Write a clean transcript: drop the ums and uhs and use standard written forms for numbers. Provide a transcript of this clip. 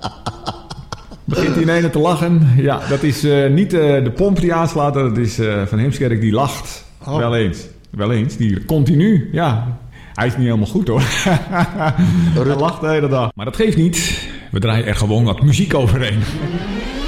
Begint hij ineens te lachen. Ja, dat is niet de pomp die aanslaat. Dat is Van Heemskerk die lacht. Oh. Wel eens. Die continu. Ja, hij is niet helemaal goed hoor. Hij lacht de hele dag. Maar dat geeft niet. We draaien er gewoon wat muziek overheen.